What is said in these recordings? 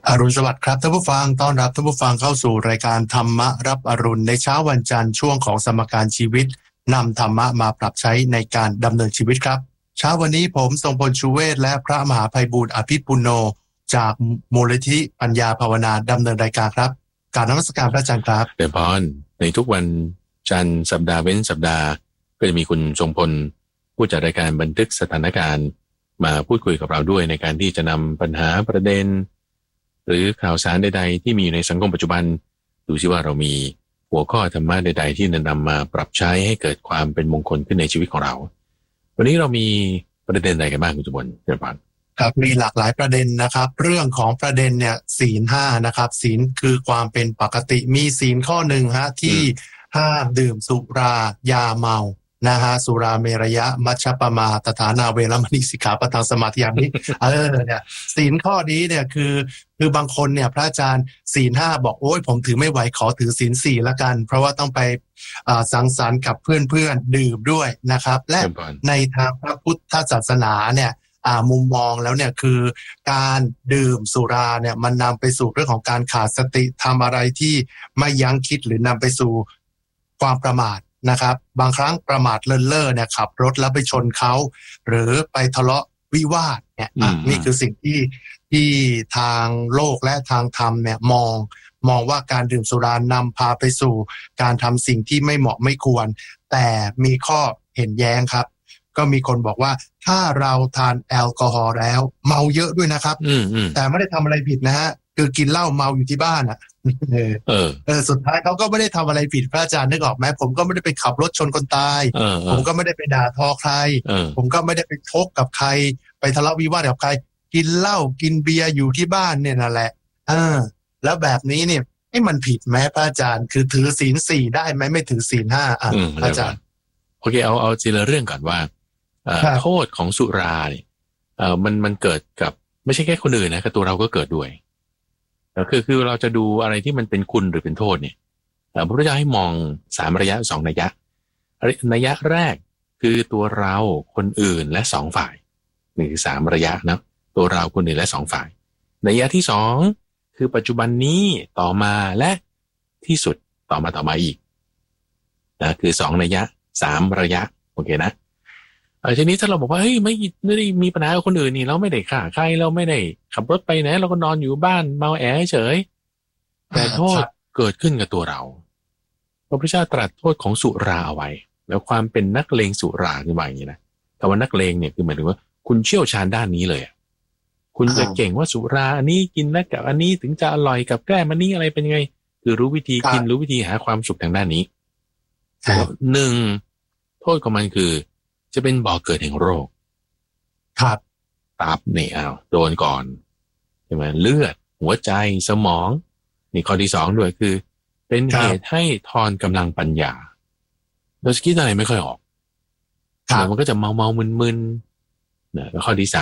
อรุณสวัสดิ์ครับท่านผู้ฟังต้อนรับท่านผู้ฟังเข้าสู่รายการธรรมะรับอรุณในเช้าวันจันทร์ช่วงของสมการชีวิตนำธรรมะมาปรับใช้ในการดำเนินชีวิตครับเช้าวันนี้ผมทรงพลชูเวศและพระมหาไพบูลย์อภิปุโนจากมูลนิธิปัญญาภาวนาดำเนินรายการครับกราบนมัสการพระอาจารย์ครับเดชพรในทุกวันจันทร์สัปดาห์เว้นสัปดาห์ก็จะมีคุณทรงพลผู้จัดรายการบันทึกสถานการณ์มาพูดคุยกับเราด้วยในการที่จะนำปัญหาประเด็นหรือข่าวสารใดๆที่มีอยู่ในสังคมปัจจุบันดูซิว่าเรามีหัวข้อธรรมะใดๆที่จะนำมาปรับใช้ให้เกิดความเป็นมงคลขึ้นในชีวิตของเราวันนี้เรามีประเด็นอะไรกันบ้างคุณจุบลเดชพรครับมีหลากหลายประเด็นนะครับเรื่องของประเด็นเนี่ยศีลห้านะครับศีลคือความเป็นปกติมีศีลข้อหนึ่งฮะที่ห้ามดื่มสุรายาเมานะฮะสุราเมรยะมัชฌปมาตฐานาเวรมณีสิกขาปะทังสมาธิยามิเนี่ยศีลข้อนี้เนี่ยคือบางคนเนี่ยพระอาจารย์ศีลห้าบอกโอ้ยผมถือไม่ไหวขอถือศีลสี่ละกันเพราะว่าต้องไปสังสรรค์กับเพื่อนๆดื่มด้วยนะครับและในทางพระพุทธศาสนาเนี่ยมุมมองแล้วเนี่ยคือการดื่มสุราเนี่ยมันนำไปสู่เรื่องของการขาดสติทำอะไรที่ไม่ยั้งคิดหรือนำไปสู่ความประมาทนะครับบางครั้งประมาทเลินเล่อเนี่ยขับรถแล้วไปชนเขาหรือไปทะเลาะวิวาทเนี่ยนี่คือสิ่งที่ทางโลกและทางธรรมเนี่ยมองว่าการดื่มสุรานำพาไปสู่การทำสิ่งที่ไม่เหมาะไม่ควรแต่มีข้อเห็นแย้งครับก็มีคนบอกว่าถ้าเราทานแอลกอฮอล์แล้วเมาเยอะด้วยนะครับแต่ไม่ได้ทำอะไรผิดนะฮะคือกินเหล้าเมาอยู่ที่บ้านอ่ะสุดท้ายเขาก็ไม่ได้ทำอะไรผิดพระอาจารย์นึกออกไหมผมก็ไม่ได้ไปขับรถชนคนตายผมก็ไม่ได้ไปด่าทอใครผมก็ไม่ได้ไปชกกับใครไปทะเลาะวิวาทกับใครกินเหล้ากินเบียร์อยู่ที่บ้านเนี่ยนั่นแหละแล้วแบบนี้เนี่ยมันผิดไหมพระอาจารย์คือถือศีลสี่ได้ไหมไม่ถือศีลห้าพระอาจารย์โอเคเอาทีละเรื่องก่อนว่าโทษของสุราเนี่ยมันเกิดกับไม่ใช่แค่คนอื่นนะกับตัวเราก็เกิดด้วยคือเราจะดูอะไรที่มันเป็นคุณหรือเป็นโทษเนี่ยพระพุทธเจ้าให้มอง3ระยะ2นัยยะแรกคือตัวเราคนอื่นและ2ฝ่ายนี่คือ3ระยะนะตัวเราคนอื่นและ2ฝ่ายนัยยะที่2คือปัจจุบันนี้ต่อมาและที่สุดต่อมาอีกนะคือ2นัยยะ3ระยะโอเคนะทีนี้ถ้าเราบอกว่าเฮ้ยไม่ได้มีปัญหากับคนอื่นนี่เราไม่ได้ฆ่าใครเราไม่ได้ขับรถไปไหนเราก็นอนอยู่บ้านเมาแอเฉยแต่โทษเกิดขึ้นกับตัวเราพระพุทธเจ้าตรัสโทษของสุราเอาไว้แล้วความเป็นนักเลงสุราคือว่าอย่างนี้นะคำว่านักเลงเนี่ยคือหมายถึงว่าคุณเชี่ยวชาญด้านนี้เลยคุณจะเก่งว่าสุราอันนี้กินแล้วกับอันนี้ถึงจะอร่อยกับแก้มอันนี้อะไรเป็นยังไงคือรู้วิธีกินรู้วิธีหาความสุขทางด้านนี้หนึ่งโทษของมันคือจะเป็นบ่อเกิดแห่งโรคครับตับนี่โดนก่อนใช่ไหมเลือดหัวใจสมองนี่ข้อที่2ด้วยคือเป็นเหตุให้ทอนกำลังปัญญาเราจะคิดอะไรไม่ค่อยออกมันก็จะเมามึนๆนะแล้วข้อที่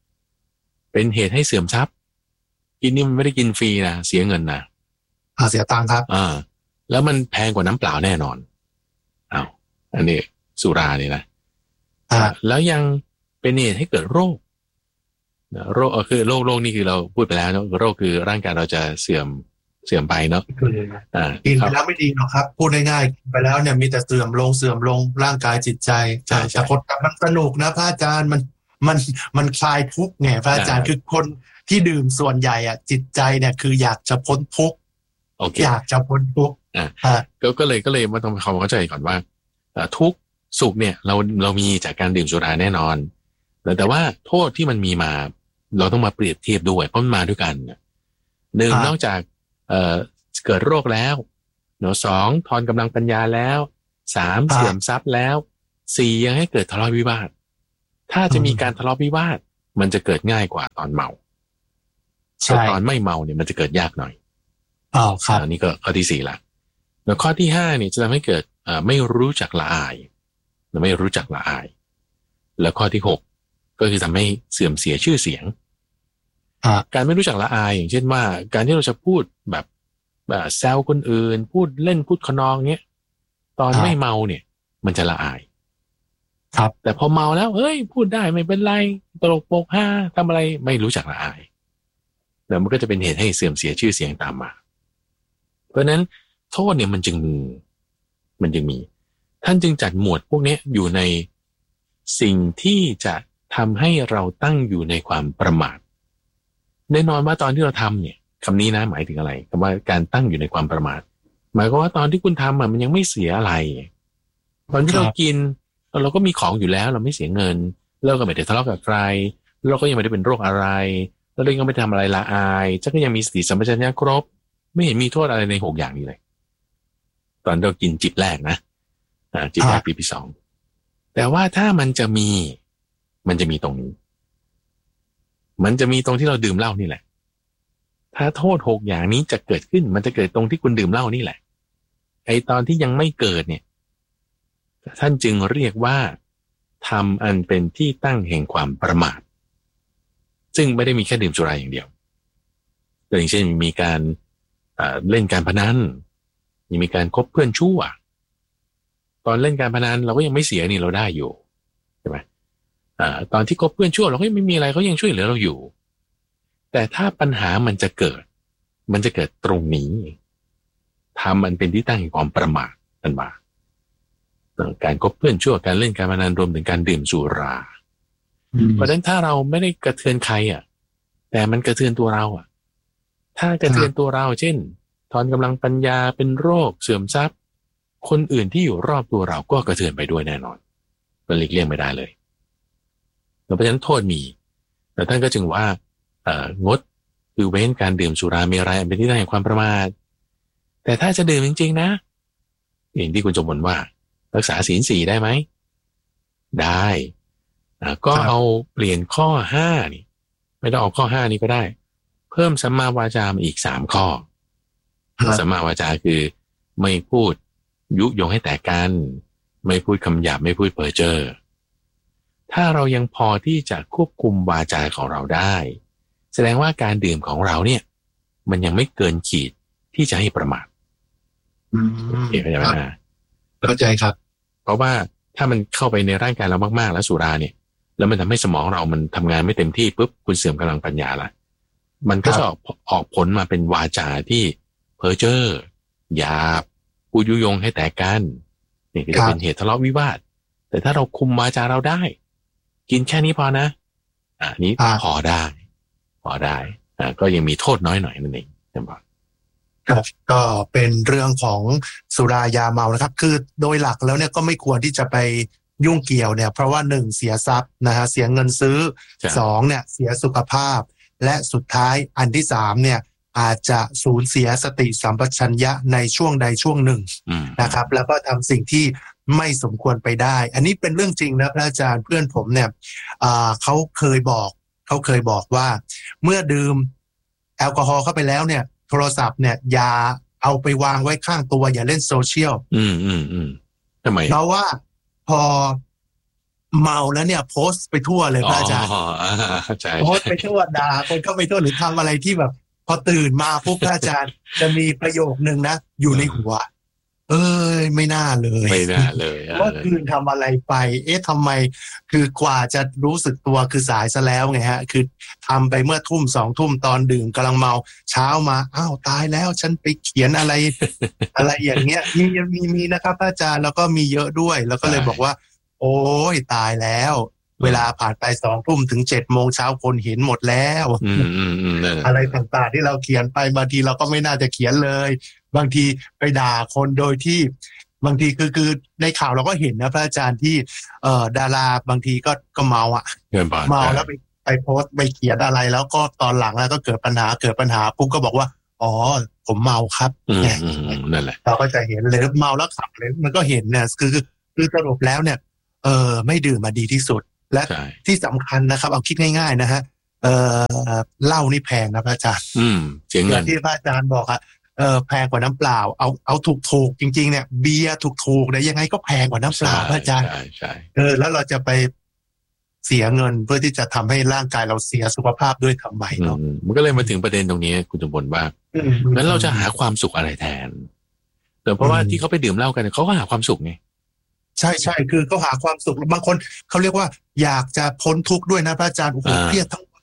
3เป็นเหตุให้เสื่อมทรัพย์กินนี่มันไม่ได้กินฟรีนะเสียเงินนะเสียตังค์ครับแล้วมันแพงกว่าน้ำเปล่าแน่นอนอันนี้สุราเนี่ยนะแล้วยังเป็นเหตุให้เกิดโรคโรคคือโรคนี่คือเราพูดไปแล้วเนาะโรคคือร่างกายเราจะเสื่อมไปเนาะกินไปแล้วไม่ดีหรอกครับพูดง่ายๆไปแล้วเนี่ยมีแต่เสื่อมลงร่างกายจิตใจแต่คนมันสนุกนะพระอาจารย์มันคลายทุกข์ไงพระอาจารย์คือคนที่ดื่มส่วนใหญ่จิตใจเนี่ยคืออยากจะพ้นทุกข์อยากจะพ้นทุกข์ก็เลยมาทำความเข้าใจก่อนว่าทุกสุขเนี่ยเรามีจากการดื่มสุราแน่นอนแต่ว่าโทษที่มันมีมาเราต้องมาเปรียบเทียบด้วยเพราะมันมาด้วยกัน1นอกจากเกิดโรคแล้ว2ทอนกำลังปัญญาแล้ว3เสื่อมทรัพย์แล้ว4ยังให้เกิดทะเลาะวิวาทถ้าจะมีการทะเลาะวิวาทมันจะเกิดง่ายกว่าตอนเมาแต่ตอนไม่เมาเนี่ยมันจะเกิดยากหน่อยครับอันนี้ก็ข้อที่4ละแล้วข้อที่5เนี่ยจะทำให้เกิดไม่รู้จักละอายไม่รู้จักละอายแล้วข้อที่6ก็คือทำให้เสื่อมเสียชื่อเสียงการไม่รู้จักละอายอย่างเช่นว่าการที่เราจะพูดแบบแซวคนอื่นพูดเล่นพูดขนองเนี้ยตอนไม่เมาเนี่ยมันจะละอายครับแต่พอเมาแล้วเฮ้ยพูดได้ไม่เป็นไรตลกโปกฮาทำอะไรไม่รู้จักละอายแล้วมันก็จะเป็นเหตุให้เสื่อมเสียชื่อเสียงตามมาเพราะฉะนั้นโทษเนี่ยมันจึงมีท่านจึงจัดหมวดพวกนี้อยู่ในสิ่งที่จะทำให้เราตั้งอยู่ในความประมาทแน่นอนว่าตอนที่เราทำเนี่ยคำนี้นะหมายถึงอะไรคำว่าการตั้งอยู่ในความประมาทหมายความว่าตอนที่คุณทำมันยังไม่เสียอะไรตอนที่เรากินเราก็มีของอยู่แล้วเราไม่เสียเงินเราก็ไม่ได้ทะเลาะกับใครเราก็ยังไม่ได้เป็นโรคอะไรแล้วเราก็ไม่ทำอะไรละอายจะก็ยังมีสติสัมปชัญญะครบไม่เห็นมีโทษอะไรใน6อย่างนี้เลยตอนเรากินจิบแรกนะจิบแรกปีที่2แต่ว่าถ้ามันจะมีตรงนี้มันจะมีตรงที่เราดื่มเหล้านี่แหละถ้าโทษ6อย่างนี้จะเกิดขึ้นมันจะเกิดตรงที่คุณดื่มเหล้านี่แหละไอตอนที่ยังไม่เกิดเนี่ยท่านจึงเรียกว่าทำอันเป็นที่ตั้งแห่งความประมาทซึ่งไม่ได้มีแค่ดื่มสุราอย่างเดียวอย่างเช่นมีการเล่นการพนันมีการคบเพื่อนชั่วตอนเล่นการพนันเราก็ยังไม่เสียนี่เราได้อยู่ใช่ไหมตอนที่คบเพื่อนชั่วเราก็ยังไม่มีอะไรเขายังช่วยเหลือเราอยู่แต่ถ้าปัญหามันจะเกิดตรงนี้ทำมันเป็นที่ตั้งแห่งความประมาทนั่นมาการคบเพื่อนชั่วการเล่นการพนันรวมถึงการดื่มสุราเพราะฉะนั้นถ้าเราไม่ได้กระเทือนใครแต่มันกระเทือนตัวเราถ้ากระเทือนตัวเราเช่นถอนกำลังปัญญาเป็นโรคเสื่อมทรัพย์คนอื่นที่อยู่รอบตัวเราก็กระเทือนไปด้วยแน่นอนมันหลีกเลี่ยงไม่ได้เลยเพราะฉะนั้นโทษมีแต่ท่านก็จึงว่างดคือเว้นการดื่มสุราเมรัยเป็นที่ตั้งแห่งความประมาทแต่ถ้าจะดื่มจริงๆนะอย่างที่คุณจมพลว่ารักษาศีล 4ได้ไหมได้ก็เอาเปลี่ยนข้อ5นี่ไม่ต้องเอาข้อ5นี้ก็ได้เพิ่มสัมมาวาจาอีก3ข้อสัมมาวาจาคือไม่พูดยุยงให้แตกกันไม่พูดคำหยาบไม่พูดเพ้อเจ้อถ้าเรายังพอที่จะควบคุมวาจาของเราได้แสดงว่าการดื่มของเราเนี่ยมันยังไม่เกินขีดที่จะให้ประมาทเข้าใจไหมเข้าใจครับเพราะว่าถ้ามันเข้าไปในร่างกายเรามากๆแล้วสุราเนี่ยแล้วมันทำให้สมองเรามันทำงานไม่เต็มที่ปุ๊บคุณเสื่อมกำลังปัญญาละมันก็จะออกผลมาเป็นวาจาที่เพ้อเจ้อหยาบพูดยุยงให้แตกกันนี่ก็จะเป็นเหตุทะเลาะวิวาทแต่ถ้าเราคุมวาจาเราได้กินแค่นี้พอนะนี้พอได้ก็ยังมีโทษน้อยหน่อยนั่นเองใช่ไหมครับก็เป็นเรื่องของสุรายาเมานะครับคือโดยหลักแล้วเนี่ยก็ไม่ควรที่จะไปยุ่งเกี่ยวเนี่ยเพราะว่า1เสียทรัพย์นะฮะเสียเงินซื้อ2เนี่ยเสียสุขภาพและสุดท้ายอันที่3เนี่ยอาจจะสูญเสียสติสัมปชัญญะในช่วงใดช่วงหนึ่งนะครับแล้วก็ทำสิ่งที่ไม่สมควรไปได้อันนี้เป็นเรื่องจริงนะพระอาจารย์เพื่อนผมเนี่ยเขาเคยบอกว่าเมื่อดื่มแอลกอฮอล์เข้าไปแล้วเนี่ยโทรศัพท์เนี่ยอย่าเอาไปวางไว้ข้างตัวอย่าเล่นโซเชียลทำไมเพราะว่าพอเมาแล้วเนี่ยโพสต์ไปทั่วเลยพระอาจารย์โพสต์ไปทั่วด่าคนเข้าไปทั่วหรือทำอะไรที่แบบพอตื่นมาปุ๊บพระอาจารย์จะมีประโยคนึงนะอยู่ในหัวไม่น่าเลยว่าคืนทำอะไรไปทำไมคือกว่าจะรู้สึกตัวคือสายซะแล้วไงฮะคือทำไปเมื่อทุ่ม2 ทุ่มตอนดื่มกำลังเมาเช้ามาอ้าวตายแล้วฉันไปเขียนอะไร อะไรอย่างเงี้ยมีนะครับอาจารย์แล้วก็มีเยอะด้วยแล้วก็เลยบอกว่าโอ้ยตายแล้วเวลาผ่านไป2 ทุ่มถึง7 โมงเช้าคนเห็นหมดแล้วอะไรต่างๆที่เราเขียนไปบางทีเราก็ไม่น่าจะเขียนเลยบางทีไปด่าคนโดยที่บางทีคือในข่าวเราก็เห็นนะพระอาจารย์ที่ดาราบางทีก็เมาเมาแล้วไปโพสต์ไปเขียนอะไรแล้วก็ตอนหลังแล้วก็เกิดปัญหาปุ๊บก็บอกว่าอ๋อผมเมาครับนั่นแหละเราก็จะเห็นเลยเมาแล้วขับเลยมันก็เห็นเนี่ยคือสรุปแล้วเนี่ยไม่ดื่มมาดีที่สุดและที่สำคัญนะครับเอาคิดง่ายๆนะฮะเหล้านี่แพงนะพระอาจารย์อย่างที่พระอาจารย์บอกอะแพงกว่าน้ำเปล่าเอาถูกจริงๆเนี่ยเบียร์ถูกเนี่ยยังไงก็แพงกว่าน้ำเปล่าพระอาจารย์ใช่แล้วเราจะไปเสียเงินเพื่อที่จะทำให้ร่างกายเราเสียสุขภาพด้วยทำไมเนาะมันก็เลยมาถึงประเด็นตรงนี้คุณจมพลว่างั้นเราจะหาความสุขอะไรแทนแต่เพราะว่าที่เขาไปดื่มเหล้ากันเขาก็หาความสุขไงใช่คือเขาหาความสุขบางคนเขาเรียกว่าอยากจะพ้นทุกข์ด้วยนะพระอาจารย์โอ้โหเครียดทั้งวัน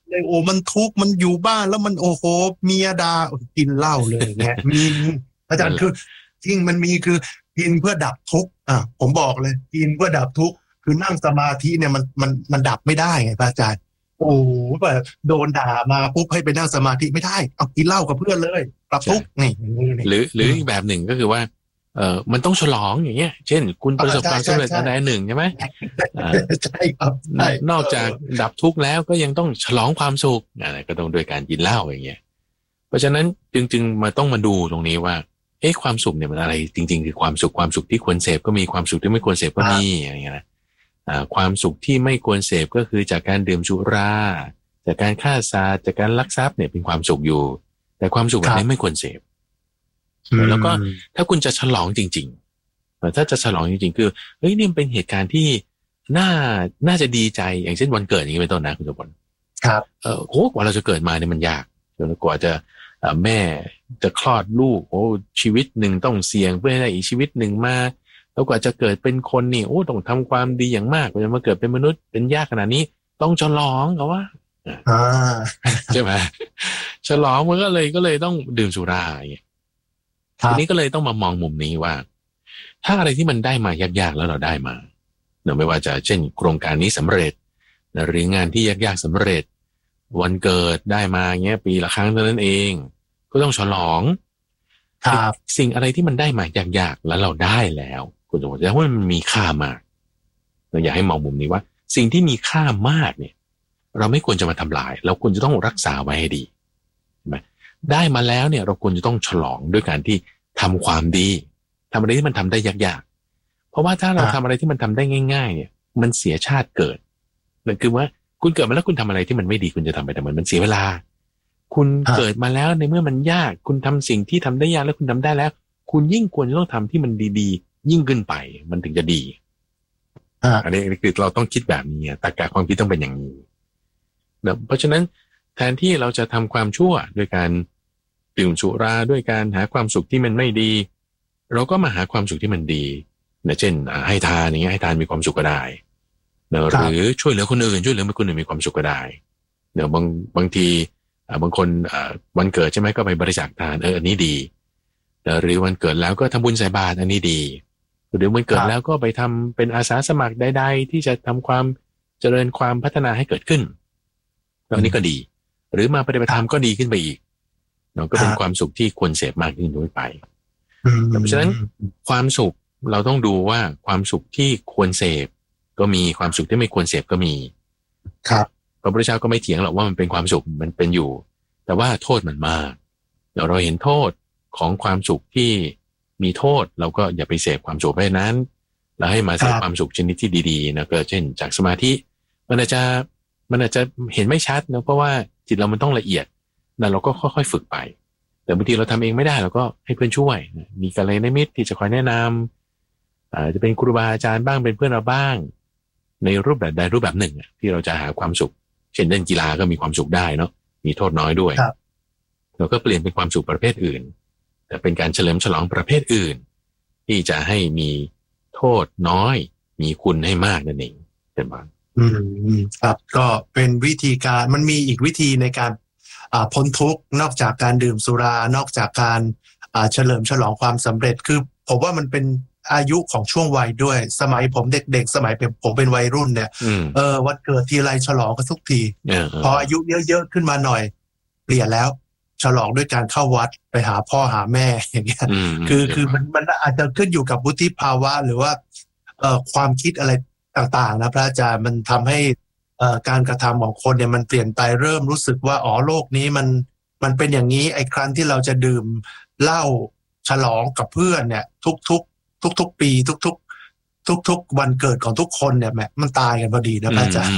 เลยโอ้มันทุกข์มันอยู่บ้านแล้วมันโอ้โหเมียด่ากินเหล้าเลยเงี้ยมีอาจารย์คือจริงมันมีคือกินเพื่อดับทุกข์ผมบอกเลยกินเพื่อดับทุกข์คือนั่งสมาธิเนี่ยมันดับไม่ได้ไงพระอาจารย์โอ้แบบโดนด่ามาปุ๊บให้ไปนั่งสมาธิไม่ได้เอากินเหล้ากับเพื่อนเลยปรับทุกข์นี่หรืออีกแบบหนึ่งก็คือว่ามันต้องฉลองอย่างเงี้ยเช่นคุณประสบความสำเร็จอันใดหนึ่งใช่ไหมใช่ครับนอกจากดับทุกข์แล้วก็ยังต้องฉลองความสุขอะไรก็ต้องด้วยการกินเหล้าอย่างเงี้ยเพราะฉะนั้นจึงมาต้องมาดูตรงนี้ว่าความสุขเนี่ยมันอะไรจริงๆคือความสุขที่ควรเสพก็มีความสุขที่ไม่ควรเสพก็มีอะไรเงี้ยนะความสุขที่ไม่ควรเสพก็คือจากการดื่มสุราจากการฆ่าสัตว์จากการลักทรัพย์เนี่ยเป็นความสุขอยู่แต่ความสุขแบบนี้ไม่ควรเสพแล้วก็ถ้าคุณจะฉลองจริงๆถ้าจะฉลองจริงๆคือนี่เป็นเหตุการณ์ที่น่าจะดีใจอย่างเช่นวันเกิดอย่างนี้เป็นต้นนะคุณสมบัติครับกว่าเราจะเกิดมาเนี่ยมันยากกว่าจะแม่จะคลอดลูกชีวิตหนึ่งต้องเสี่ยงเพื่อให้ได้อีกชีวิตหนึ่งมาแล้วกว่าจะเกิดเป็นคนนี่ต้องทำความดีอย่างมากกว่าจะมาเกิดเป็นมนุษย์เป็นยากขนาดนี้ต้องฉลองเขาว่าใช่ไหมฉลองมันก็เลยต้องดื่มสุราอย่างเงี้ยทีนี้ก็เลยต้องมามองมุมนี้ว่าถ้าอะไรที่มันได้มายากๆแล้วเราได้มาไม่ว่าจะเช่นโครงการนี้สำเร็จหรืองานที่ยากๆสำเร็จวันเกิดได้มาเงี้ยปีละครั้งเท่านั้นเองก็ต้องฉลองสิ่งอะไรที่มันได้มายากๆแล้วเราได้แล้วคุณสมมติว่ามันมีค่ามากเราอยากให้มองมุมนี้ว่าสิ่งที่มีค่ามากเนี่ยเราไม่ควรจะมาทำลายเราควรจะต้องรักษาไว้ให้ดีใช่ไหมได้มาแล้วเนี่ยเราควรจะต้องฉลองด้วยการที่ทำความดีทำอะไรที่มันทำได้ยากๆเพราะว่าถ้าเราทำอะไรที่มันทำได้ง่ายๆเนี่ยมันเสียชาติเกิดนั่นคือว่าคุณเกิดมาแล้วคุณทำอะไรที่มันไม่ดีคุณจะทำไปแต่มันเสียเวลาคุณเกิดมาแล้วในเมื่อมันยากคุณทำสิ่งที่ทำได้ยากแล้วคุณทำได้แล้วคุณยิ่งควรจะต้องทำที่มันดีๆยิ่งขึ้นไปมันถึงจะดีอันนี้คือเราต้องคิดแบบนี้ตรรกะความคิดต้องเป็นอย่างนี้เพราะฉะนั้นแทนที่เราจะทำความชั่วโดยการดื่มสุราด้วยการหาความสุขที่มันไม่ดีเราก็มาหาความสุขที่มันดีเช่นให้ทานอย่างเงี้ยให้ทานมีความสุขก็ได้หรือช่วยเหลือคนอื่นช่วยเหลือคนอื่นมีความสุขก็ได้บางทีบางคนวันเกิดใช่ไหมก็ไปบริจาคทานอันนี้ดีหรือวันเกิดแล้วก็ทำบุญใส่บาตรอันนี้ดีหรือวันเกิดแล้วก็ไปทำเป็นอาสาสมัครใดๆที่จะทำความเจริญความพัฒนาให้เกิดขึ้นอันนี้ก็ดีหรือมาปฏิบัติธรรมก็ดีขึ้นไปอีกก็เป็นความสุขที่ควรเสพมากขึ้นด้วยไปเพราะฉะนั้นความสุขเราต้องดูว่าความสุขที่ควรเสพก็มีความสุขที่ไม่ควรเสพก็มีครับพระพุทธเจ้าก็ไม่เถียงหรอกว่ามันเป็นความสุขมันเป็นอยู่แต่ว่าโทษมันมากเราเห็นโทษของความสุขที่มีโทษเราก็อย่าไปเสพความสุขไปนั้นแล้วให้มาเสพความสุขชนิดที่ดีๆนะก็เช่นจากสมาธิมันอาจจะเห็นไม่ชัดนะเพราะว่าจิตเรามันต้องละเอียดแล้วเราก็ค่อยๆฝึกไปแต่บางทีเราทำเองไม่ได้เราก็ให้เพื่อนช่วยมีกัลยาณมิตรที่จะคอยแนะนำจะเป็นครูบาอาจารย์บ้างเป็นเพื่อนเราบ้างในรูปแบบใดรูปแบบหนึ่งที่เราจะหาความสุขเช่นเล่นกีฬาก็มีความสุขได้เนาะมีโทษน้อยด้วยเราก็เปลี่ยนเป็นความสุขประเภทอื่นแต่เป็นการเฉลิมฉลองประเภทอื่นที่จะให้มีโทษน้อยมีคุณให้มากนั่นเองเป็นบ้างครับก็เป็นวิธีการมันมีอีกวิธีในการพ้นทุกข์นอกจากการดื่มสุรานอกจากการเฉลิมฉลองความสำเร็จคือผมว่ามันเป็นอายุของช่วงวัยด้วยสมัยผมเด็กๆสมัยผมเป็นวัยรุ่นเนี่ยวันเกิดทีไรฉลองกันทุกทีพออายุเยอะๆขึ้นมาหน่อยเปลี่ยนแล้วฉลองด้วยการเข้าวัดไปหาพ่อหาแม่อย่างเงี้ยคือมันอาจจะขึ้นอยู่กับวุฒิภาวะหรือว่าความคิดอะไรต่างๆนะพระอาจารย์มันทำให้การกระทำของคนเนี่ยมันเปลี่ยนไปเริ่มรู้สึกว่าโลกนี้มันเป็นอย่างนี้ไอ้ครั้งที่เราจะดื่มเหล้าฉลองกับเพื่อนเนี่ยทุกปีทุกวันเกิดของทุกคนเนี่ยแม่มันตายกันพอดีนะพระอาจารย์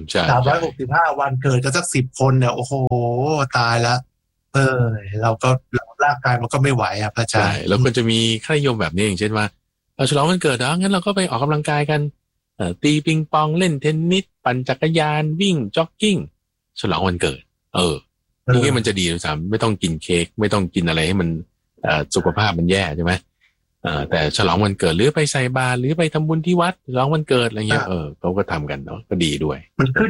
365วันเกิดกันสัก10 คนเนี่ยโอ้โหตายแล้วเราร่างกายมันก็ไม่ไหวอ่ะพระอาจารย์แล้วก็จะมีค่านิยมแบบนี้อย่างเช่นว่าฉลองวันเกิดงั้นเราก็ไปออกกำลังกายกันตีปิงปองเล่นเทนนิสปั่นจักรยานวิ่งจ็อกกิ้งฉลองวันเกิดนี่มันจะดีนะสามไม่ต้องกินเค้กไม่ต้องกินอะไรให้มันสุขภาพมันแย่ใช่ไหมแต่ฉลองวันเกิดหรือไปใส่บาตรหรือไปทำบุญที่วัดฉลองวันเกิดอะไรเงี้ยเขาก็ทำกันเนาะก็ดีด้วยมัน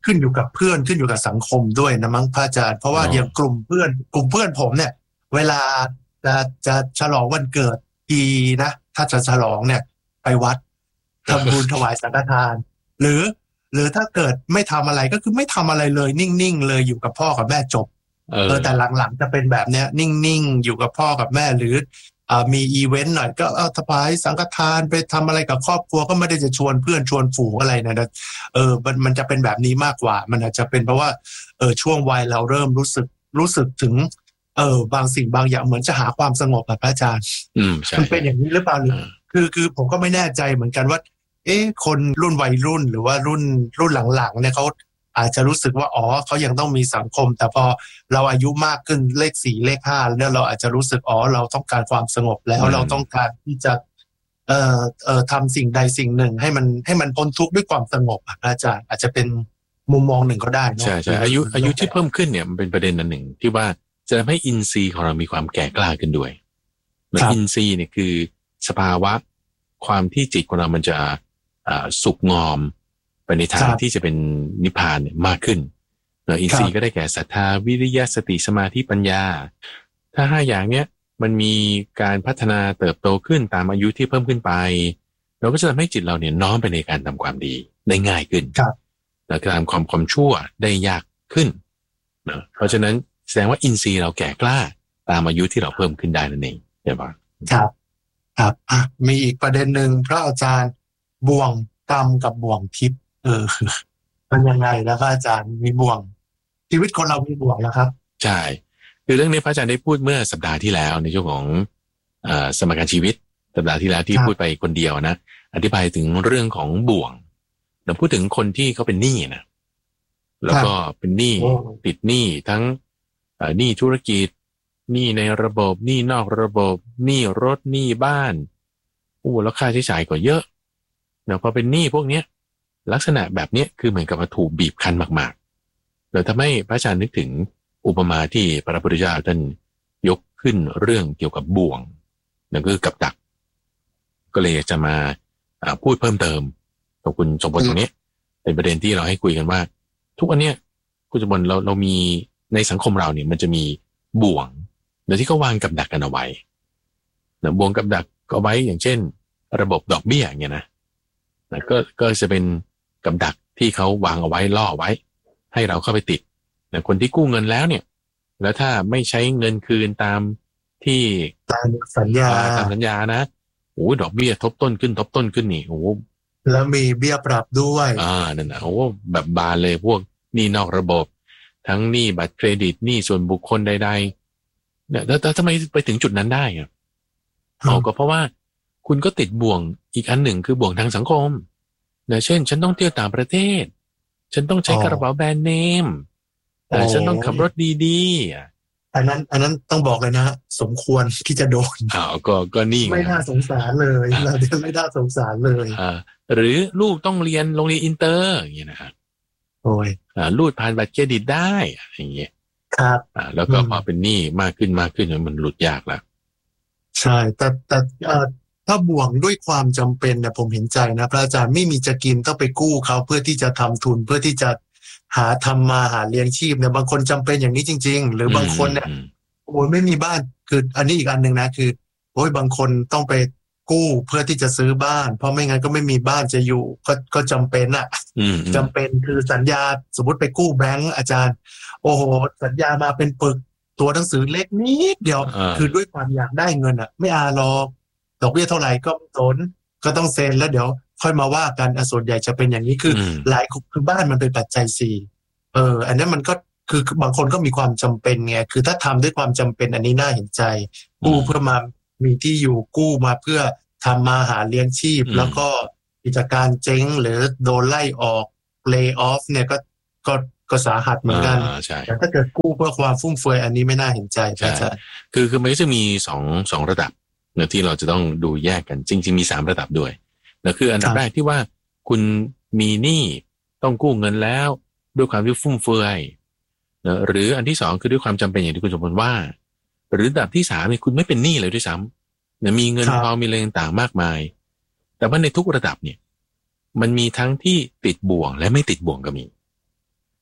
ขึ้นอยู่กับเพื่อนขึ้นอยู่กับสังคมด้วยนะมั้งพระอาจารย์เพราะว่าอย่างกลุ่มเพื่อนผมเนี่ยเวลาจะฉลองวันเกิดทีนะถ้าจะฉลองเนี่ยไปวัดทำบุญถวายสังฆทานหรือถ้าเกิดไม่ทำอะไรก็คือไม่ทำอะไรเลยนิ่งๆเลยอยู่กับพ่อกับแม่จบแต่หลังๆจะเป็นแบบเนี้ยนิ่งๆอยู่กับพ่อกับแม่หรือมีอีเวนต์หน่อยก็ถวายสังฆทานไปทำอะไรกับครอบครัวก็ไม่ได้จะชวนเพื่อนชวนฝูงอะไรนะมันจะเป็นแบบนี้มากกว่ามันอาจจะเป็นเพราะว่าช่วงวัยเราเริ่มรู้สึกถึงบางสิ่งบางอย่างเหมือนจะหาความสงบแบบพระอาจารย์มันเป็นอย่างนี้หรือเปล่าหรือคือผมก็ไม่แน่ใจเหมือนกันว่าคนรุ่นวัยรุ่นหรือว่ารุ่นหลังๆเนี่ยเขาอาจจะรู้สึกว่าเขายังต้องมีสังคมแต่พอเราอายุมากขึ้นเลข4เลข5แล้วเราอาจจะรู้สึกเราต้องการความสงบแล้วเราต้องการที่จะทำสิ่งใดสิ่งหนึ่งให้มันพ้นทุกข์ด้วยความสงบอาจารย์อาจจะเป็นมุมมองหนึ่งก็ได้เนาะใช่อายุที่เพิ่มขึ้นเนี่ยมันเป็นประเด็นอันหนึ่งที่ว่าจะทำให้อินทรีย์ของเรามีความแก่กล้าขึ้นด้วยอินทรีย์เนี่ยคือสภาวะความที่จิตของเรามันจะสุกงอมไปในทางที่จะเป็นนิพพานเนี่ยมากขึ้นอินทรีย์ก็ได้แก่ศรัทธาวิริยะสติสมาธิปัญญาถ้า5อย่างเนี้ยมันมีการพัฒนาเติบโตขึ้นตามอายุที่เพิ่มขึ้นไปเราก็จะทำให้จิตเราเนี่ยน้อมไปในการทำความดีได้ง่ายขึ้นและการทำความชั่วได้ยากขึ้นนะเพราะฉะนั้นแสดงว่าอินทรีย์เราแก่กล้าตามอายุที่เราเพิ่มขึ้นได้นั่นเองใช่ปะครับมีอีกประเด็นหนึ่งพระอาจารย์บ่วงกรรมกับบ่วงทิพย์มันยังไงนะพระอาจารย์มีบ่วงชีวิตคนเรามีบ่วงนะครับใช่คือเรื่องนี้พระอาจารย์ได้พูดเมื่อสัปดาห์ที่แล้วในช่วงของสมการชีวิตสัปดาห์ที่แล้วที่พูดไปคนเดียวนะอธิบายถึงเรื่องของบ่วงเราพูดถึงคนที่เขาเป็นหนี้นะแล้วก็เป็นหนี้ติดหนี้ทั้งหนี้ธุรกิจหนี้ในระบบหนี้นอกระบบหนี้รถหนี้บ้านแล้วค่าใช้จ่ายก็เยอะพอเป็นหนี้พวกเนี้ยลักษณะแบบนี้คือเหมือนกับว่าถูกบีบคั้นมากๆแล้วทำให้พระอาจารย์นึกถึงอุปมาที่พระพุทธเจ้าท่านยกขึ้นเรื่องเกี่ยวกับบ่วงนั่นคือกับดักก็เลยจะมาพูดเพิ่มเติมกับคุณสมบัติตรงนี้เป็นประเด็นที่เราให้คุยกันว่าทุกวันเนี้ยคุณสมบัติเรามีในสังคมเราเนี่ยมันจะมีบ่วงโดยที่เขาวางกับดักกันเอาไว้บ่วงกับดักเอาไว้อย่างเช่นระบบดอกเบี้ยอย่างเงี้ยนะก็จะเป็นกับดักที่เขาวางเอาไว้ล่อไว้ให้เราเข้าไปติดคนที่กู้เงินแล้วเนี่ยแล้วถ้าไม่ใช้เงินคืนตามที่ตามสัญญานะดอกเบี้ยทบต้นขึ้นนี่แล้วมีเบี้ยปรับด้วยนั่นนะแบบบานเลยพวกหนี้นอกระบบทั้งหนี้บัตรเครดิตหนี้ส่วนบุคคลใดๆเนี่ยแล้วทำไมไปถึงจุดนั้นได้ก็เพราะว่าคุณก็ติดบ่วงอีกอันหนึ่งคือบ่วงทางสังคมเช่นฉันต้องเที่ยวต่างประเทศฉันต้องใช้กระเป๋าแบรนด์เนมฉันต้องขับรถดีๆอันนั้นต้องบอกเลยนะสมควรที่จะโดนก็นี่ไม่น่าสงสารเลยเราไม่น่าสงสารเลยหรือลูกต้องเรียนโรงเรียนอินเตอร์อย่างเงี้ยนะครับรูดผ่านบัตรเครดิตได้อย่างเงี้ยครับแล้วก็พอเป็นหนี้มากขึ้นมันหลุดยากแล้วใช่แต่ถ้าบ่วงด้วยความจำเป็นเนี่ยผมเห็นใจนะพระอาจารย์ไม่มีจะกินต้องไปกู้เขาเพื่อที่จะทำทุนเพื่อที่จะหาเลี้ยงชีพเนี่ยบางคนจำเป็นอย่างนี้จริงๆหรือบางคนเนี่ยไม่มีบ้านคืออันนี้อีกอันหนึ่งนะคือบางคนต้องไปกู้เพื่อที่จะซื้อบ้านเพราะไม่งั้นก็ไม่มีบ้านจะอยู่ก็จำเป็นจำเป็นคือสัญญาสมมติไปกู้แบงก์อาจารย์สัญญามาเป็นปึกตัวหนังสือเล็กนิดเดียวคือด้วยความอยากได้เงินไม่หรอกดอกเบี้ยเท่าไหร่ก็สนก็ต้องเซ็นแล้วเดี๋ยวค่อยมาว่ากันส่วนใหญ่จะเป็นอย่างนี้คือหลายคือบ้านมันเป็นปัจจัย4อันนั้นมันก็คือบางคนก็มีความจำเป็นไงคือถ้าทำด้วยความจำเป็นอันนี้น่าเห็นใจกู้เพื่อมามีที่อยู่กู้มาเพื่อทำมาหาเลี้ยงชีพแล้วก็กิจการเจ๊งหรือโดนไล่ออกlay off เนี่ยก็สาหัสเหมือนกันแต่ถ้าเกิดกู้เพื่อความฟุ่มเฟือยอันนี้ไม่น่าเห็นใจใช่คือมันก็จะมีสองระดับที่เราจะต้องดูแยกกันจริงๆมี3ระดับด้วยคืออันดับแรกที่ว่าคุณมีหนี้ต้องกู้เงินแล้วด้วยความที่ฟุ่มเฟือยหรืออันที่2คือด้วยความจำเป็นอย่างที่คุณสมพลว่าหรือระดับที่3เนี่ยคุณไม่เป็นหนี้เลยด้วยซ้ำมีเงินพอมีอะไรต่างๆมากมายแต่ว่าในทุกระดับเนี่ยมันมีทั้งที่ติดบ่วงและไม่ติดบ่วงก็มี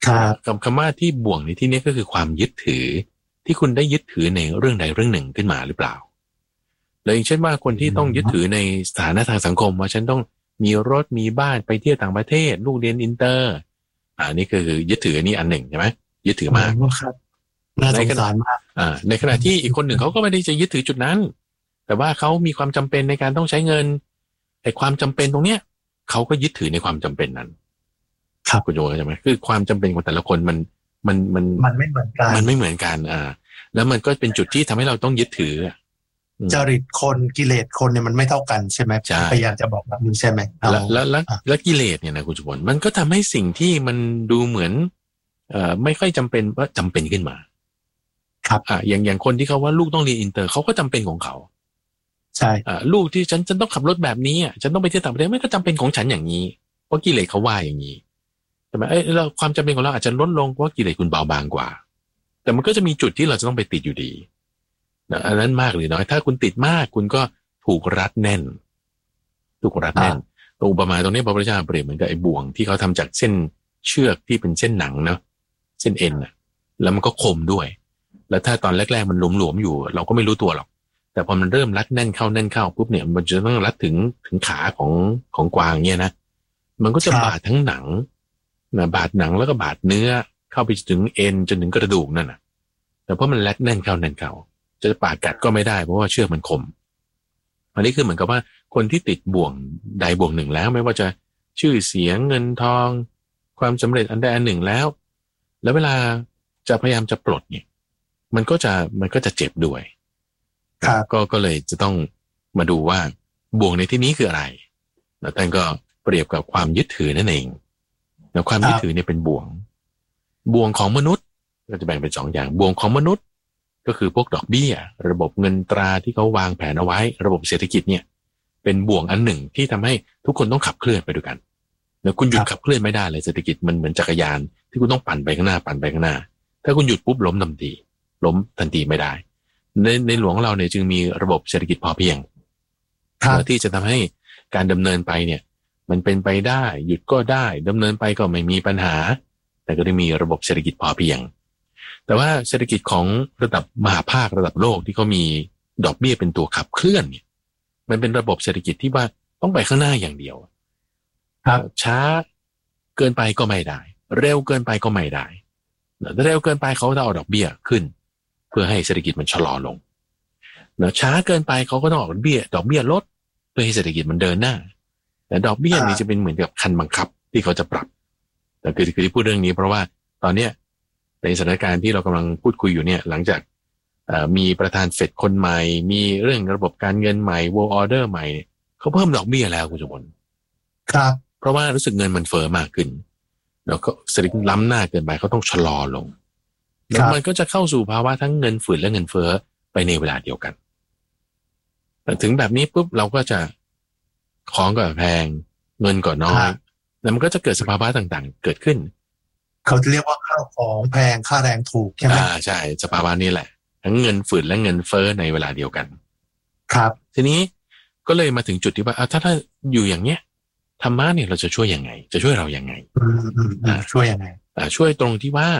คำว่าที่บ่วงในที่นี้ก็คือความยึดถือที่คุณได้ยึดถือในเรื่องใดเรื่องหนึ่งขึ้นมาหรือเปล่าเลยอย่างเช่นว่าคนที่ต้องยึดถือในสถานะทางสังคมว่าฉันต้องมีรถมีบ้านไปเที่ยวต่างประเทศลูกเรียนอินเตอร์นี่คือยึดถืออันนี้อันหนึ่งใช่ไหมยึดถือมากน่าสงสารมากในขณะที่อีกคนหนึ่งเขาก็ไม่ได้จะยึดถือจุดนั้นแต่ว่าเขามีความจำเป็นในการต้องใช้เงินไอ้ความจำเป็นตรงเนี้ยเขาก็ยึดถือในความจำเป็นนั้นครับคุณโยเข้าใจไหมคือความจำเป็นของแต่ละคนมันไม่เหมือนกันมันไม่เหมือนกันแล้วมันก็เป็นจุดที่ทำให้เราต้องยึดถือจริตคนกิเลสคนเนี่ยมันไม่เท่ากันใช่ไหมพยายามจะบอกแบบนี้ใช่ไหมแล้วกิเลสเนี่ยนะคุณจุบลมันก็ทำให้สิ่งที่มันดูเหมือนไม่ค่อยจำเป็นว่าจำเป็นขึ้นมาครับอย่างคนที่เขาว่าลูกต้องเรียนอินเตอร์เขาก็จำเป็นของเขาใช่ลูกที่ฉันต้องขับรถแบบนี้ฉันต้องไปเที่ยวต่างประเทศไม่ก็จำเป็นของฉันอย่างนี้เพราะกิเลสเขาว่าอย่างนี้ใช่ไหมเราความจำเป็นของเราอาจจะลดลงเพราะกิเลสคุณเบาบางกว่าแต่มันก็จะมีจุดที่เราจะต้องไปติดอยู่ดีอันนั้นมากหรือน้อยถ้าคุณติดมากคุณก็ถูกรัดแน่นตัวอุปมาตรงนี้พระพุทธเจ้าเปรียบเหมือนกับไอ้บ่วงที่เขาทำจากเส้นเชือกที่เป็นเส้นหนังเนาะเส้นเอ็นแล้วมันก็คมด้วยแล้วถ้าตอนแรกๆมันหลวมๆอยู่เราก็ไม่รู้ตัวหรอกแต่พอมันเริ่มรัดแน่นเข้าปุ๊บเนี่ยมันจะต้องรัดถึงขาของกวางเนี่ยนะมันก็จะบาดทั้งหนังนะบาดหนังแล้วก็บาดเนื้อเข้าไปถึงเอ็นจนถึงกระดูกนั่นนะแต่เพราะมันรัดแน่นเข้าจะปาดกัดก็ไม่ได้เพราะว่าเชือกมันคมอันนี้คือเหมือนกับว่าคนที่ติดบ่วงใดบ่วงหนึ่งแล้วไม่ว่าจะชื่อเสียงเงินทองความสำเร็จอันใดอันหนึ่งแล้วเวลาจะพยายามจะปลดเนี่ยมันก็จะเจ็บด้วยก็เลยจะต้องมาดูว่าบ่วงในที่นี้คืออะไรแล้วท่านก็เปรียบกับความยึดถือนั่นเองแล้วความยึดถือเนี่ยเป็นบ่วงของมนุษย์ก็จะแบ่งเป็น2อย่างบ่วงของมนุษย์ก็คือพวกดอกเบี้ยระบบเงินตราที่เขาวางแผนเอาไว้ระบบเศรษฐกิจเนี่ยเป็นบ่วงอันหนึ่งที่ทำให้ทุกคนต้องขับเคลื่อนไปด้วยกันแล้วคุณหยุดขับเคลื่อนไม่ได้เลยเศรษฐกิจมันเหมือนจักรยานที่คุณต้องปั่นไปข้างหน้าถ้าคุณหยุดปุ๊บล้มทันทีไม่ได้ในหลวงของเราเนี่ยจึงมีระบบเศรษฐกิจพอเพียงที่จะทำให้การดำเนินไปเนี่ยมันเป็นไปได้หยุดก็ได้ดำเนินไปก็ไม่มีปัญหาแต่ก็ได้มีระบบเศรษฐกิจพอเพียงแต่ว่าเศรษฐกิจของระดับมหาภาคระดับโลกที่เขามีดอกเบี้ยเป็นตัวขับเคลื่อนเนี่ยมันเป็นระบบเศรษฐกิจที่ว่าต้องไปข้างหน้าอย่างเดียวช้าเกินไปก็ไม่ได้เร็วเกินไปก็ไม่ได้เร็วเกินไปเขาจะเอาดอกเบี้ยขึ้นเพื่อให้เศรษฐกิจมันชะลอลงช้าเกินไปเขาก็ต้องออกดอกเบี้ยลดเพื่อให้เศรษฐกิจมันเดินหน้าแต่ดอกเบี้ยนี่จะเป็นเหมือนกับคันบังคับที่เขาจะปรับแต่คือที่พูดเรื่องนี้เพราะว่าตอนเนี้ยในสถานการณ์ที่เรากำลังพูดคุยอยู่เนี่ยหลังจากมีประธานเฟดคนใหม่มีเรื่องระบบการเงินใหม่ world order ใหม่เขาเพิ่มดอกเบี้ยแล้วคุณจุบลครับเพราะว่ารู้สึกเงินมันเฟ้อมากขึ้นแล้วก็เศรษฐกิจล้ำหน้าเกินไปเขาต้องชะลอลงแล้วมันก็จะเข้าสู่ภาวะทั้งเงินฝืดและเงินเฟ้อไปในเวลาเดียวกันแต่ถึงแบบนี้ปุ๊บเราก็จะของก็แพงเงินก็น้อยแล้วมันก็จะเกิดสภาวะต่างๆเกิดขึ้นเขาเรียกว่าข้าวของแพงค่าแรงถูกใช่ไหมใช่สภาวะนี้แหละทั้งเงินฝืดและเงินเฟ้อในเวลาเดียวกันครับทีนี้ก็เลยมาถึงจุดที่ว่าถ้าอยู่อย่างเนี้ยธรรมะเนี่ยเราจะช่วยยังไงจะช่วยเรายังไงช่วยยังไงช่วยตรงที่ว่า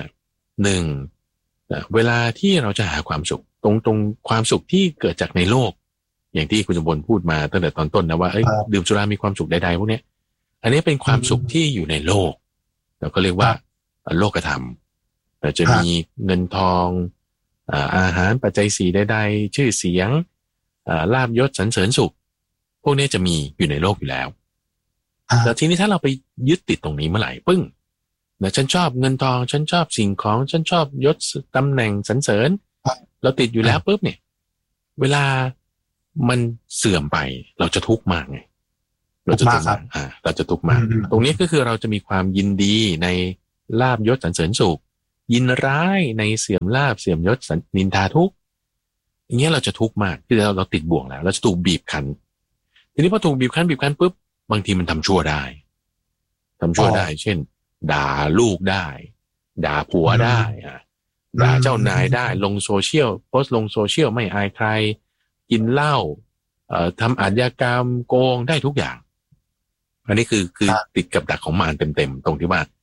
1เวลาที่เราจะหาความสุขตรงความสุขที่เกิดจากในโลกอย่างที่คุณสมบูรณ์พูดมาตั้งแต่ตอนต้นนะว่าดื่มสุรามีความสุขใดๆพวกนี้อันนี้เป็นความสุขที่อยู่ในโลกเราก็เรียกว่าโลกธรรมจะมีเงินทองอาหารปัจจัย4ใดๆชื่อเสียงลาภยศสรรเสริญสุขพวกนี้จะมีอยู่ในโลกอยู่แล้วแต่ทีนี้ถ้าเราไปยึดติดตรงนี้เมื่อไหร่ปึ้งฉันชอบเงินทองฉันชอบสิ่งของฉันชอบยศตำแหน่งสรรเสริญเราติดอยู่แล้วปุ๊บเนี่ยเวลามันเสื่อมไปเราจะทุกข์มากไงเราจะทุกข์มากเราจะทุกข์มากตรงนี้ก็คือเราจะมีความยินดีในลาภยศสรรเสริญสุขยินร้ายในเสื่อมลาภเสื่อมยศนินทาทุกข์อย่างเงี้ยเราจะทุกข์มากที่เราติดบ่วงแล้วเราจะถูกบีบคั้นทีนี้พอถูกบีบคั้นปุ๊บบางทีมันทำชั่วได้เช่นด่าลูกได้ด่าผัวได้ด่าเจ้านายได้ลงโซเชียลโพสต์ลงโซเชียลไม่อายใครกินเหล้าทำอาชญากรรมโกงได้ทุกอย่างอันนี้คือติดกับดักของมารเต็มๆตรงที่ว่า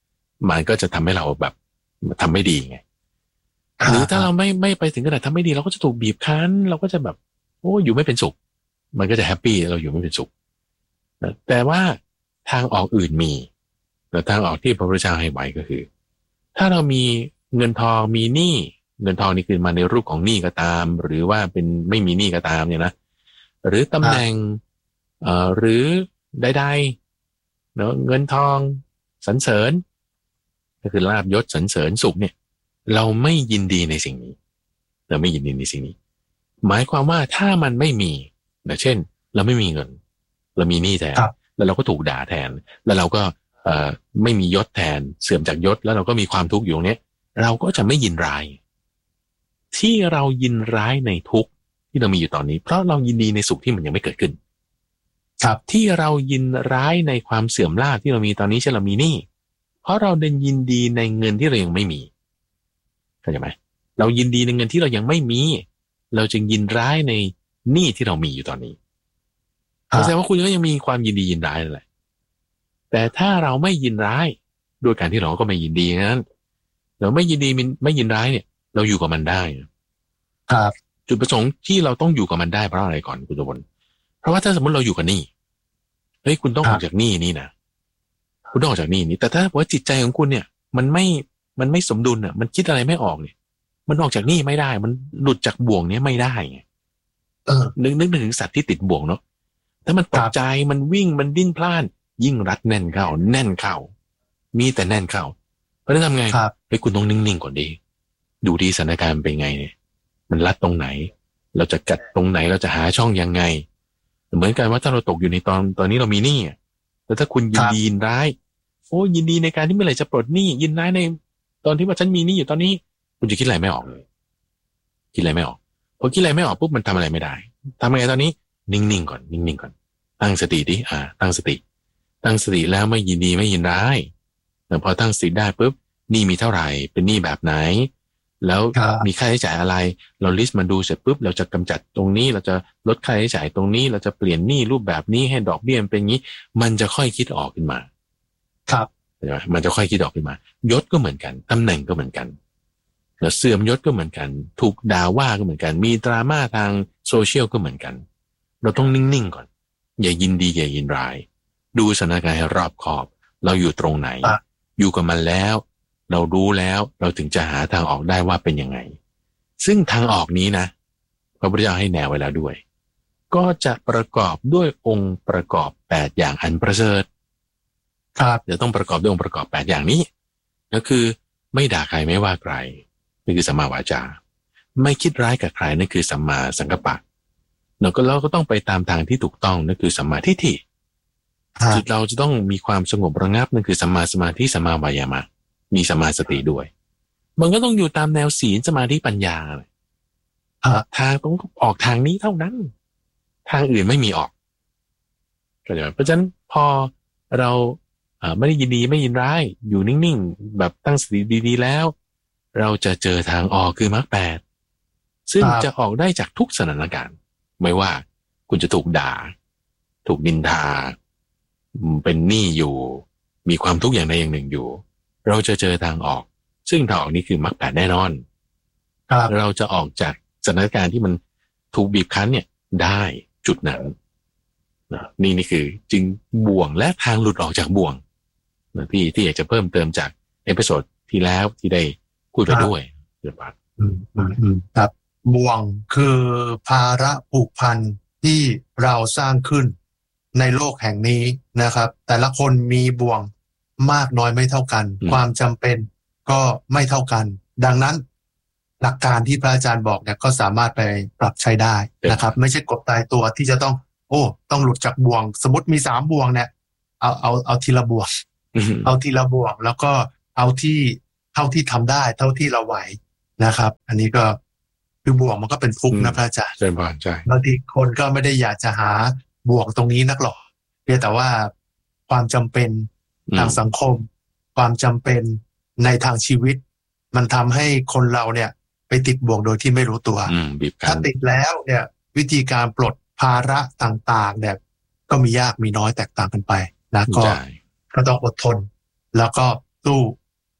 มันก็จะทำให้เราแบบทำไม่ดีไงหรือถ้าเราไม่ไปถึงขนาดทำไม่ดีเราก็จะถูกบีบคั้นเราก็จะแบบโอ้อยู่ไม่เป็นสุขมันก็จะแฮปปี้เราอยู่ไม่เป็นสุขแต่ว่าทางออกอื่นมีแต่ทางออกที่พระพุทธเจ้าให้ไว้ก็คือ ถ้าเรามีเงินทองมีหนี้เงินทองนี่คือมาในรูปของหนี้ก็ตามหรือว่าเป็นไม่มีหนี้ก็ตามเนี่ยนะหรือตำแหน่งหรือใดๆเนาะเงินทองสรรเสริญก็คือลาภยศสรรเสริญสุขเนี่ยเราไม่ยินดีในสิ่งนี้เราไม่ยินดีในสิ่งนี้หมายความว่าถ้ามันไม่มีนะเช่นเราไม่มีเงินเรามีหนี้แทนแล้วเราก็ถูกด่าแทนแล้วเราก็ไม่มียศแทนเสื่อมจากยศแล้วเราก็มีความทุกข์อยู่ตรงนี้เราก็จะไม่ยินร้ายที่เรายินร้ายในทุกข์ที่เรามีอยู่ตอนนี้เพราะเรายินดีในสุขที่มันยังไม่เกิดขึ้นครับที่เรายินร้ายในความเสื่อมลาภที่เรามีตอนนี้เช่นเรามีหนี้เพราะเราเดินยินดีในเงินที่เรายังไม่มีเข้าใจไหมเรายินดีในเงินที่เรายังไม่มีเราจึงยินร้ายในหนี้ที่เรามีอยู่ตอนนี้แสดงว่าคุณก็ยังมีความยินดียินร้ายนั่นแหละแต่ถ้าเราไม่ยินร้ายโดยการที่เราก็ไม่ยินดีนั้นเราไม่ยินดีไม่ยินร้ายเนี่ยเราอยู่กับมันได้ครับจุดประสงค์ที่เราต้องอยู่กับมันได้เพราะอะไรก่อนคุณตุบลเพราะว่าถ้าสมมติเราอยู่กับหนี้เฮ้ยคุณต้องออกจากหนี้นี่นะคุณต้องออกจากหนี้นี้แต่ถ้าว่าจิตใจของคุณเนี่ยมันไม่สมดุลอ่ะมันคิดอะไรไม่ออกเนี่ยมันออกจากหนี้ไม่ได้มันหลุดจากบ่วงนี้ไม่ได้ไงนึกถึงสัตว์ที่ติดบ่วงเนาะถ้ามันตกใจมันวิ่งมันดิ้นพล่านยิ่งรัดแน่นเข้าแน่นเข้ามีแต่แน่นเข้าเพราะนั้นทำไงเฮ้ยคุณต้องนิ่งๆก่อนดีดูดีสถานการณ์เป็นไงเนี่ยมันรัดตรงไหนเราจะกัดตรงไหนเราจะหาช่องยังไงเหมือนกันว่าถ้าเราตกอยู่ในตอนนี้เรามีหนี้แต่ถ้าคุณยินดียินร้ายโอ้ยินดีในการที่เมื่อไหร่จะปลดหนี้ยินร้ายในตอนที่ว่าฉันมีหนี้อยู่ตอนนี้คุณจะคิดอะไรไม่ออกเลยคิดอะไรไม่ออกพอคิดอะไรไม่ออกปุ๊บมันทำอะไรไม่ได้ทำไงตอนนี้นิ่งๆก่อนนิ่งๆก่อนตั้งสติดิตั้งสติแล้วไม่ยินดีไม่ยินร้ายแต่พอตั้งสติได้ปุ๊บหนี้มีเท่าไหร่เป็นหนี้แบบไหนแล้วมีค่าใช้จ่ายอะไรเราลิสต์มาดูเสร็จปุ๊บเราจะกำจัดตรงนี้เราจะลดค่าใช้จ่ายตรงนี้เราจะเปลี่ยนหนี้รูปแบบนี้ให้ดอกเบี้ยเป็นงี้มันจะค่อยคิดออกขึ้นมาครับใช่ไหมมันจะค่อยคิดออกขึ้นมายศก็เหมือนกันตำแหน่งก็เหมือนกันแล้วเสื่อมยศก็เหมือนกันถูกด่าว่าก็เหมือนกันมีดราม่าทางโซเชียลก็เหมือนกันเราต้องนิ่งๆก่อนอย่ายินดีอย่ายินร้ายดูสถานการณ์ให้รอบคอบเราอยู่ตรงไหนอยู่กับมันแล้วเรารู้แล้วเราถึงจะหาทางออกได้ว่าเป็นยังไงซึ่งทางออกนี้นะพระพุทธเจ้าให้แนวไว้แล้วด้วยก็จะประกอบด้วยองค์ประกอบ8อย่างอันประเสริฐครับเดี๋ยวต้องประกอบด้วยองค์ประกอบ8อย่างนี้ก็คือไม่ด่าใครไม่ว่าใครนี่คือสัมมาวาจาไม่คิดร้ายกับใครนั่นคือสัมมาสังกัปปะเราก็ต้องไปตามทางที่ถูกต้องนั่นคือสัมมาทิฏฐิจิตเราจะต้องมีความสงบระงับนั่นคือสัมมาสมาธิสัมมาวายามะมีสัมมาสติด้วยมันก็ต้องอยู่ตามแนวศีลสมาธิปัญญาทางต้องออกทางนี้เท่านั้นทางอื่นไม่มีออกเพราะฉะนั้นพอเราไม่ได้ยินดีไม่ยินร้ายอยู่นิ่งๆแบบตั้งสติดีๆแล้วเราจะเจอทางออกคือมรรค8ซึ่งจะออกได้จากทุกสถานการณ์ไม่ว่าคุณจะถูกด่าถูกนินทาเป็นหนี้อยู่มีความทุกข์อย่างใดอย่างหนึ่งอยู่เราจะเจอทางออกซึ่งทางออกนี้คือมรรค8แน่นอนเราจะออกจากสถานการณ์ที่มันถูกบีบคั้นเนี่ยได้จุดนั้นนี่คือจึงบ่วงและทางหลุดออกจากบ่วงที่อยากจะเพิ่มเติมจากเอพิโซดที่แล้วที่ได้พูดไปด้วยเดือนปัดครับบ่วงคือภาระผูกพันที่เราสร้างขึ้นในโลกแห่งนี้นะครับแต่ละคนมีบ่วงมากน้อยไม่เท่ากันความจำเป็นก็ไม่เท่ากันดังนั้นหลักการที่พระอาจารย์บอกเนี่ยก็สามารถไปปรับใช้ได้นะครับไม่ใช่กฎตายตัวที่จะต้องหลุดจากบ่วงสมมติมี3บ่วงเนี่ยเอาทีละบ่วงเอาทีละบ่วงแล้วก็เอาที่เท่าที่ทำได้เท่าที่เราไหวนะครับอันนี้ก็คือบ่วงมันก็เป็นทุกข์นะพระอาจารย์ใช่บางทีคนก็ไม่ได้อยากจะหาบ่วงตรงนี้นักหรอกเพียงแต่ว่าความจำเป็นทางสังคมความจำเป็นในทางชีวิตมันทำให้คนเราเนี่ยไปติดบ่วงโดยที่ไม่รู้ตัวถ้าติดแล้วเนี่ยวิธีการปลดภาระต่างๆเนี่ยก็มียากมีน้อยแตกต่างกันไปนะก็ต้องอดทนแล้วก็สู้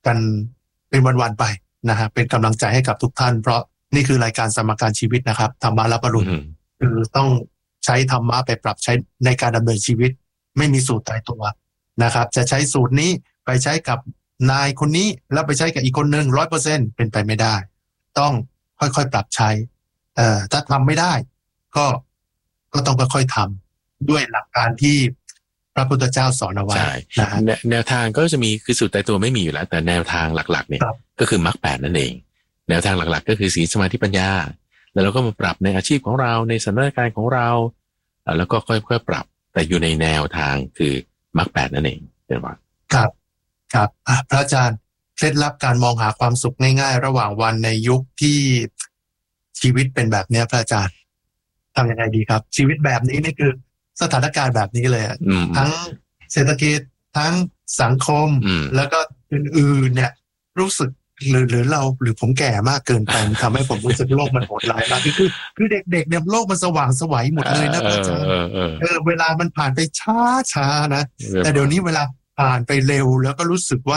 กันเป็นวันๆไปนะฮะเป็นกำลังใจให้กับทุกท่านเพราะนี่คือรายการสมการชีวิตนะครับธรรมะรับอรุณคือต้องใช้ธรรมะไปปรับใช้ในการดำเนินชีวิตไม่มีสูตรตายตัวนะครับจะใช้สูตรนี้ไปใช้กับนายคนนี้แล้วไปใช้กับอีกคนหนึ่ง 100% เป็นไปไม่ได้ต้องค่อยๆปรับใช้ถ้าทำไม่ได้ก็ต้องค่อยๆทำด้วยหลักการที่พระพุทธเจ้าสอนเอาไว้นะฮะแนวทางก็จะมีคือสูตรตายตัวไม่มีอยู่แล้วแต่แนวทางหลักๆเนี่ยก็คือมรรค 8นั่นเองแนวทางหลักๆก็คือศีลสมาธิปัญญาแล้วเราก็มาปรับในอาชีพของเราในสถานการณ์ของเราแล้วก็ค่อยๆปรับแต่อยู่ในแนวทางคือมรรค 8นั่นเองเป็นว่าครับพระอาจารย์เคล็ดลับการมองหาความสุขง่ายๆระหว่างวันในยุคที่ชีวิตเป็นแบบนี้พระอาจารย์ทำยังไงดีครับชีวิตแบบนี้นี่คือสถานการณ์แบบนี้เลยทั้งเศรษฐกิจทั้งสังคมแล้วก็อื่นๆเนี่ยรู้สึกหรือเราหรือผมแก่มากเกินไปทำให้ผมรู้สึกโลกมันโหดร้ายมากคือเด็กๆเนี่ยโลกมันสว่างไสวหมดเลยนะพระอาจารย์เวลามันผ่านไปช้านะแต่เดี๋ยวนี้เวลาผ่านไปเร็วแล้วก็รู้สึกว่า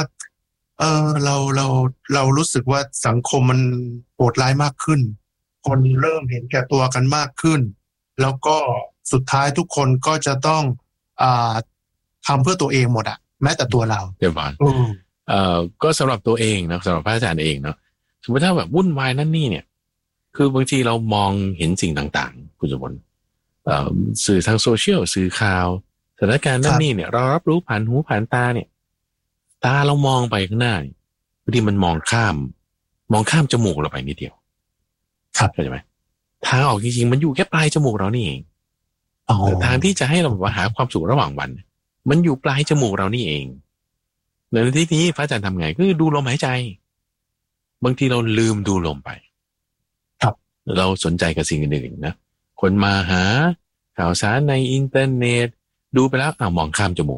เรารู้สึกว่าสังคมมันโหดร้ายมากขึ้นคนเริ่มเห็นแก่ตัวกันมากขึ้นแล้วก็สุดท้ายทุกคนก็จะต้องทำเพื่อตัวเองหมดอะแม้แต่ตัวเราเดี๋ยวก่อนก็สำหรับตัวเองนะสำหรับพระอาจารย์เองเนาะสมมติถ้าแบบวุ่นวายนั่นนี่เนี่ยคือบางทีเรามองเห็นสิ่งต่างๆคุณสมบัติสื่อทางโซเชียลสื่อข่าวสถานการณ์นั่นนี่เนี่ยเรารับรู้ผ่านหูผ่านตาเนี่ยตาเรามองไปข้างหน้าบางทีมันมองข้ามจมูกเราไปนิดเดียวครับเข้าใจไหมทางออกจริงๆมันอยู่แค่ปลายจมูกเรานี่เองทางที่จะให้เราแบบว่าหาความสุขระหว่างวันมันอยู่ปลายจมูกเรานี่เองในที่นี้พระอาจารย์ทำไงก็คือดูลมหายใจบางทีเราลืมดูลมไปครับเราสนใจกับสิ่งอื่นๆนะคนมาหาข่าวสารในอินเทอร์เน็ตดูไปแล้วมองข้ามจมูก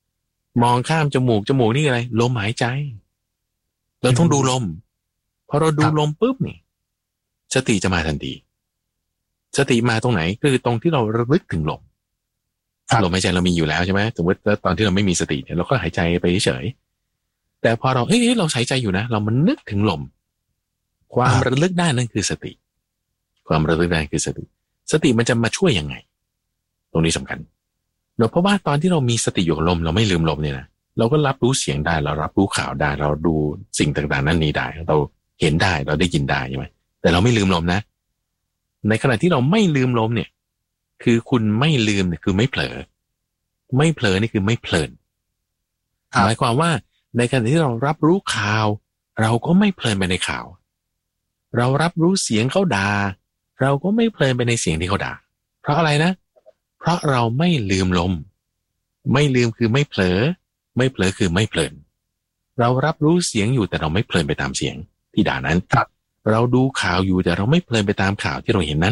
นี่อะไรลมหายใจเราต้องดูลมพอเราดูลมปุ๊บนี่สติจะมาทันทีสติมาตรงไหนคือตรงที่เราระลึกถึงลมลมหายใจเรามีอยู่แล้วใช่ไหมสมมติตอนที่เราไม่มีสติเนี่ยเราก็หายใจไปเฉยแต่พอเราเราหายใจอยู่นะเรามันนึกถึงลมความระลึกได้นั่นคือสติความระลึกได้คือสติมันจะมาช่วยยังไงตรงนี้สำคัญเพราะว่าตอนที่เรามีสติอยู่กับลมเราไม่ลืมลมเนี่ยนะเราก็รับรู้เสียงได้เรารับรู้ข่าวได้เราดูสิ่งต่างๆนั่นนี้ได้เราเห็นได้เราได้ยินได้ใช่ไหมแต่เราไม่ลืมลมนะในขณะที่เราไม่ลืมลมเนี่ยคือคุณไม่ลืมเนี่ยคือไม่เผลอนี่คือไม่เพลินหมายความว่าในขณะที่เรารับรู้ข่าวเราก็ไม่เพลินไปในข่าวเรารับรู้เสียงเขาด่าเราก็ไม่เพลินไปในเสียงที่เขาด่าเพราะอะไรนะเพราะเราไม่ลืมลมไม่ลืมคือไม่เผลอคือไม่เพลินเรารับรู้เสียงอยู่แต่เราไม่เพลินไปตามเสียงที่ด่านั้นเราดูข่าวอยู่แต่เราไม่เพลินไปตามข่าวที่เราเห็นนั้น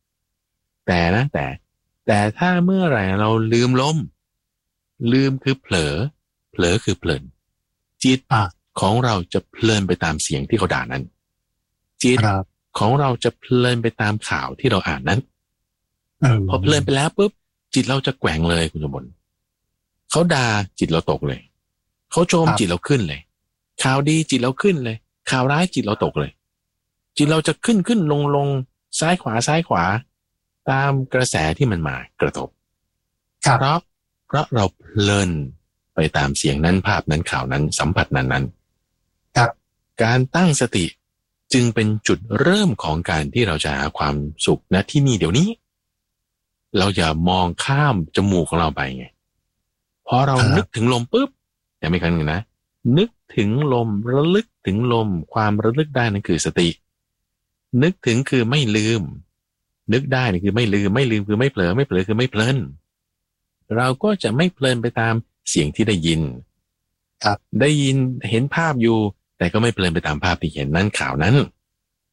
แต่ถ้าเมื่อไหร่เราลืมคือเผลอคือเพลินจิตของเราจะเพลินไปตามเสียงที่เขาด่านั้นจิตของเราจะเพลินไปตามข่าวที่เราอ่านนั้นพอเพลินไปแล้วปุ๊บจิตเราจะแกว่งเลยคุณสมบัติเขาด่าจิตเราตกเลยเขาชมจิตเราขึ้นเลยข่าวดีจิตเราขึ้นเลยข่าวร้ายจิตเราตกเลยจิตเราจะขึ้นลงซ้ายขวาตามกระแสที่มันมากระทบเพราะเราเพลินไปตามเสียงนั้นภาพนั้นข่าวนั้นสัมผัสนั้นการตั้งสติจึงเป็นจุดเริ่มของการที่เราจะหาความสุขณที่นี่เดี๋ยวนี้เราอย่ามองข้ามจมูกของเราไปไงพอเรานึกถึงลมปุ๊บอย่าไม่กันนะนึกถึงลมระลึกถึงลมความระลึกได้นั่นคือสตินึกถึงคือไม่ลืมนึกได้นี่คือไม่ลืมคือไม่เผลอคือไม่เพลินเราก็จะไม่เพลินไปตามเสียงที่ได้ยินได้ยินเห็นภาพอยู่แต่ก็ไม่เพลินไปตามภาพที่เห็นนั้นข่าวนั้น